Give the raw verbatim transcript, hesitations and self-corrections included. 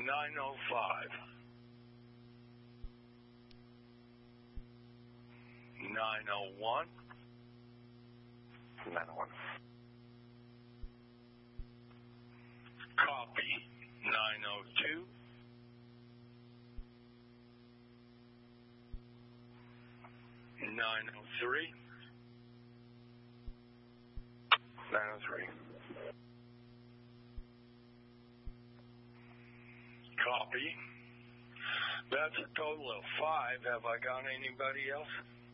nine oh five. nine oh one. nine oh one. Copy. nine oh two. nine oh three. nine oh three. Copy. That's a total of five. Have I got anybody else?